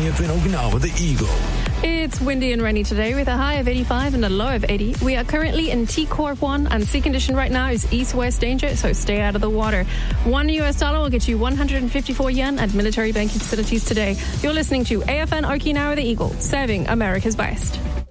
AFN Okinawa, the Eagle. It's windy and rainy today with a high of 85 and a low of 80. We are currently in T-Corp 1 and sea condition right now is east-west danger, so stay out of the water. $1 will get you 154 yen at military banking facilities today. You're listening to AFN Okinawa, the Eagle, serving America's best.